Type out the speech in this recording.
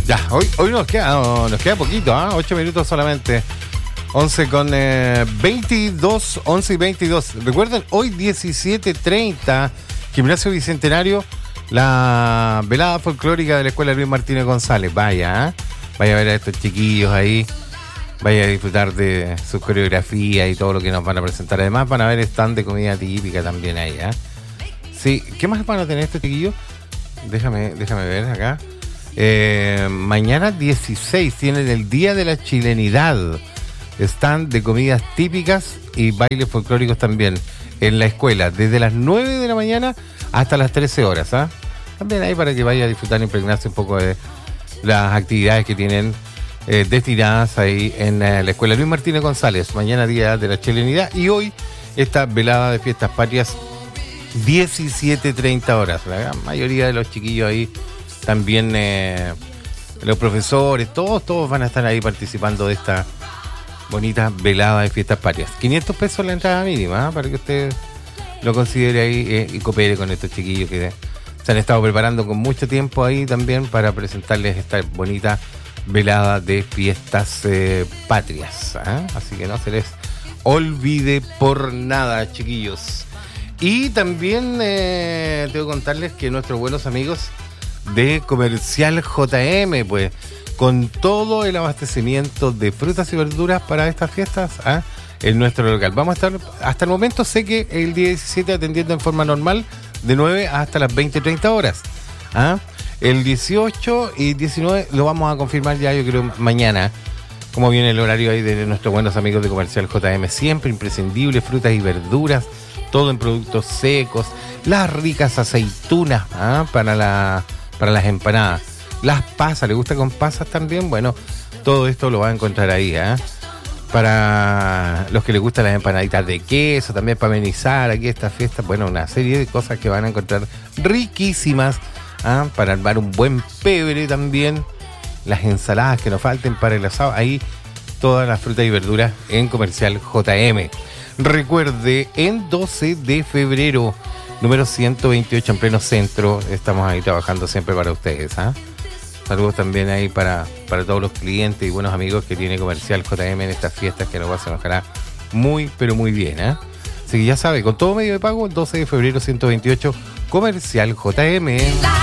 Ya, hoy nos queda poquito, 8 minutos solamente. 11 con 22, 11 y 22. Recuerden, hoy 17:30, Gimnasio Bicentenario, la velada folclórica de la Escuela Luis Martínez González. Vaya a ver a estos chiquillos ahí. Vaya a disfrutar de sus coreografías y todo lo que nos van a presentar. Además van a ver stand de comida típica también ahí, Sí, ¿qué más van a tener estos chiquillos? Déjame ver acá. Mañana 16 tienen el Día de la Chilenidad. Stand de comidas típicas y bailes folclóricos también en la escuela, desde las 9 de la mañana hasta las 13 horas. También ahí para que vaya a disfrutar e impregnarse un poco de las actividades que tienen destinadas ahí en la escuela Luis Martínez González. Mañana Día de la Chilenidad y hoy esta velada de fiestas patrias 17:30 horas. La gran mayoría de los chiquillos ahí también, los profesores, todos van a estar ahí participando de esta bonita velada de fiestas patrias. 500 pesos la entrada mínima, para que usted lo considere ahí y coopere con estos chiquillos que se han estado preparando con mucho tiempo ahí también para presentarles esta bonita velada de fiestas patrias. Así que no se les olvide por nada, chiquillos. Y también tengo que contarles que nuestros buenos amigos de Comercial JM, pues, con todo el abastecimiento de frutas y verduras para estas fiestas en nuestro local. Vamos a estar, hasta el momento sé que el día 17 atendiendo en forma normal de 9 hasta las 20:30 horas. El 18 y 19 lo vamos a confirmar ya, yo creo, mañana, como viene el horario ahí de nuestros buenos amigos de Comercial JM. Siempre imprescindible, frutas y verduras, todo en productos secos, las ricas aceitunas para las empanadas. Las pasas, ¿le gusta con pasas también? Bueno, todo esto lo va a encontrar ahí, Para los que les gustan las empanaditas de queso, también para amenizar aquí esta fiesta. Bueno, una serie de cosas que van a encontrar riquísimas, para armar un buen pebre también. Las ensaladas que nos falten para el asado. Ahí todas las frutas y verduras en Comercial JM. Recuerde, en 12 de febrero, número 128 en pleno centro, estamos ahí trabajando siempre para ustedes, Saludos también ahí para todos los clientes y buenos amigos que tiene Comercial JM en estas fiestas, que nos va a trabajar muy, pero muy bien, Así que ya sabe, con todo medio de pago, el 12 de febrero 128, Comercial JM.